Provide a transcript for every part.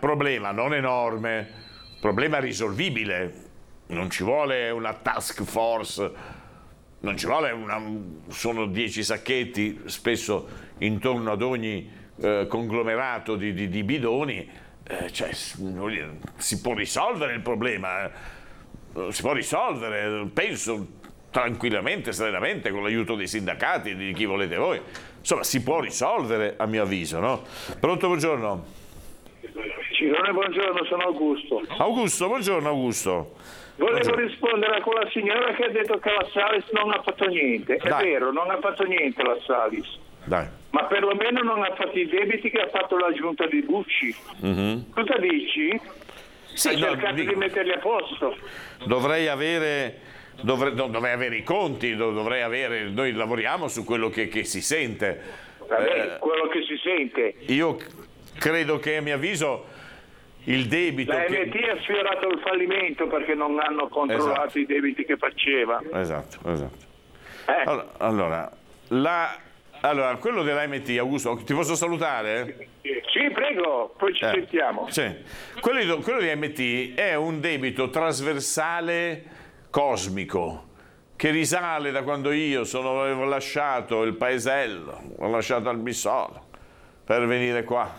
problema non enorme, problema risolvibile. Non ci vuole una task force, non ci vuole sono 10 sacchetti, spesso intorno ad ogni conglomerato di bidoni, cioè, si può risolvere il problema, si può risolvere, penso, tranquillamente, serenamente, con l'aiuto dei sindacati, di chi volete voi. Insomma, si può risolvere, a mio avviso, no? Pronto, buongiorno. Cirone, buongiorno, sono Augusto. Augusto, buongiorno Augusto. Volevo rispondere a quella signora che ha detto che la Salis non ha fatto niente. È vero, non ha fatto niente la Salis. Dai. Ma perlomeno non ha fatto i debiti che ha fatto la giunta di Bucci. Cosa dici? Sì, Hai cercato di metterli a posto. Dovrei avere i conti, noi lavoriamo su quello che si sente. Quello che si sente. Io credo che, a mio avviso, il debito... La MT ha sfiorato il fallimento perché non hanno controllato i debiti che faceva. Esatto. Allora, quello della MT, Augusto, ti posso salutare? Sì, prego, poi ci sentiamo. Sì. Quello di MT è un debito trasversale cosmico che risale da quando io avevo lasciato il paesello, ho lasciato Albissola per venire qua.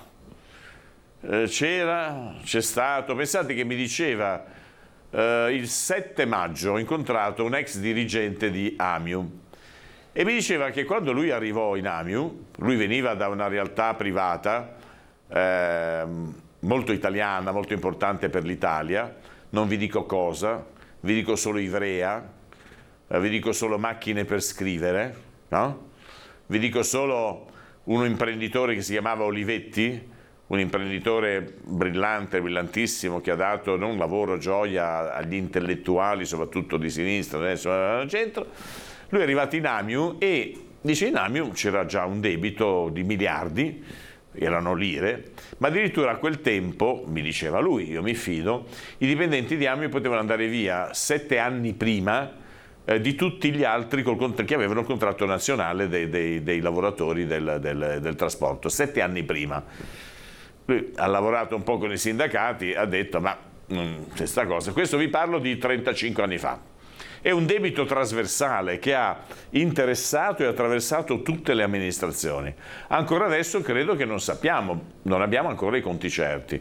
C'è stato, pensate che mi diceva il 7 maggio ho incontrato un ex dirigente di Amiu e mi diceva che quando lui arrivò in Amiu, lui veniva da una realtà privata molto italiana, molto importante per l'Italia, non vi dico cosa, vi dico solo Ivrea, vi dico solo macchine per scrivere, no? Vi dico solo un imprenditore che si chiamava Olivetti, un imprenditore brillantissimo, che ha dato non lavoro, gioia agli intellettuali, soprattutto di sinistra, adesso al centro. Lui è arrivato in Amiu e dice: in Amiu c'era già un debito di miliardi, erano lire, ma addirittura a quel tempo, mi diceva lui, io mi fido, i dipendenti di Amiu potevano andare via 7 anni prima di tutti gli altri che avevano il contratto nazionale dei lavoratori del trasporto, 7 anni prima. Lui ha lavorato un po' con i sindacati, ha detto: ma c'è sta cosa. Questo vi parlo di 35 anni fa. È un debito trasversale che ha interessato e attraversato tutte le amministrazioni. Ancora adesso credo che non abbiamo ancora i conti certi.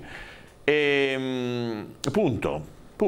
Punto.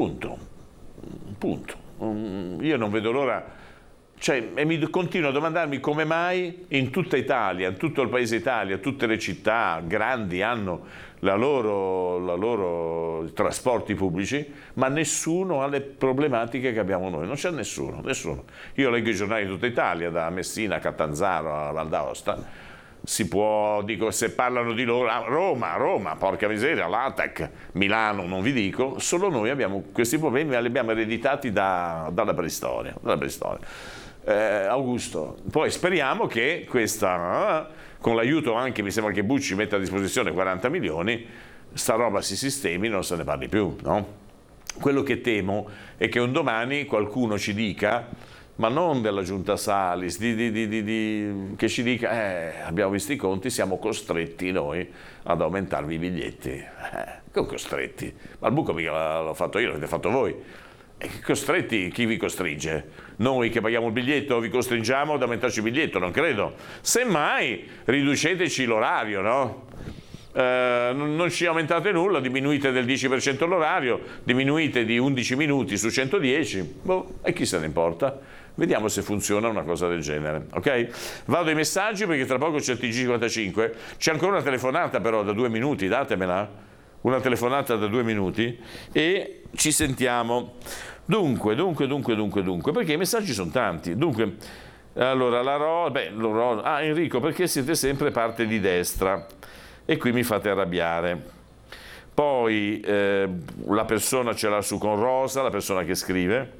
Io non vedo l'ora. E mi continuo a domandarmi come mai in tutta Italia, in tutto il paese Italia, tutte le città grandi hanno i loro trasporti pubblici, ma nessuno ha le problematiche che abbiamo noi. Non c'è nessuno. Io leggo i giornali di tutta Italia, da Messina a Catanzaro a Val d'Aosta. Se parlano di loro, Roma, porca miseria, l'ATAC, Milano, non vi dico, solo noi abbiamo questi problemi, li abbiamo ereditati dalla preistoria. Augusto, poi speriamo che questa, con l'aiuto anche, mi sembra che Bucci metta a disposizione 40 milioni, sta roba si sistemi, non se ne parli più, no? Quello che temo è che un domani qualcuno ci dica, ma non della giunta Salis, che ci dica: abbiamo visto i conti, siamo costretti noi ad aumentarvi i biglietti. Costretti? Ma il buco mica l'ho fatto io, l'avete fatto voi. Costretti, chi vi costringe? Noi che paghiamo il biglietto vi costringiamo ad aumentarci il biglietto? Non credo. Semmai riduceteci l'orario, no? Non ci aumentate nulla, diminuite del 10% l'orario, diminuite di 11 minuti su 110, e chi se ne importa? Vediamo se funziona una cosa del genere, ok? Vado ai messaggi perché tra poco c'è il TG55, c'è ancora una telefonata però da 2 minuti, datemela, una telefonata da 2 minuti e ci sentiamo. Dunque, perché i messaggi sono tanti. Dunque, allora, Enrico, perché siete sempre parte di destra e qui mi fate arrabbiare. Poi la persona ce l'ha su con Rosa, la persona che scrive.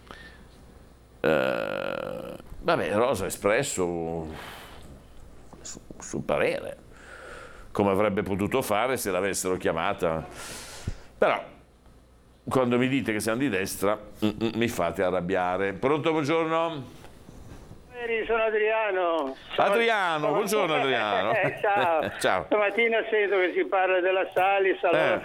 Rosa ha espresso sul parere, come avrebbe potuto fare se l'avessero chiamata. Però, quando mi dite che siamo di destra, mi fate arrabbiare. Pronto, buongiorno? Sono Adriano. Buongiorno Adriano. Ciao. Ciao. Stamattina sento che si parla della Salis, allora